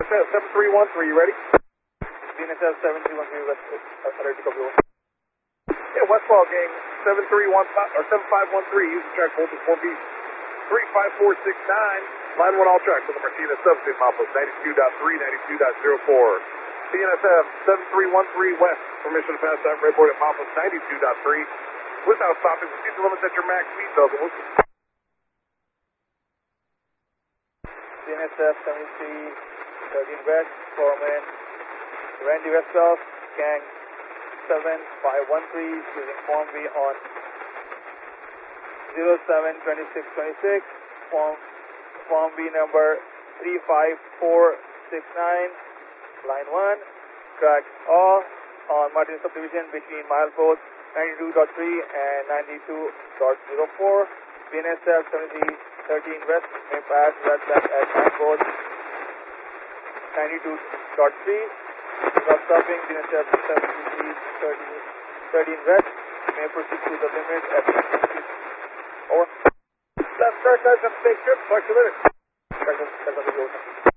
7313, you ready? BNSF 7313 West, ready to copy over. Yeah, Westfall gang, 7513, use the track voltage 4B, 35469, line 1 all tracks on the Martinez substation, milepost 92.3, 92.04. BNSF 7313 West, permission to pass that redboard at milepost 92.3, without stopping, proceed to limits at your max speed level. BNSF 7313 West, Foreman Randy Westhoff, gang 7513, using Form B on 072626, Form B number 35469, line 1, track off on Martin subdivision between milepost 92.3 and 92.04. BNSF 7313 West may pass red flag at milepost 92.3. Without stopping, BNSF 7313 West may proceed to the limit at over. That's first, that's a big trip, talk to you later. That's a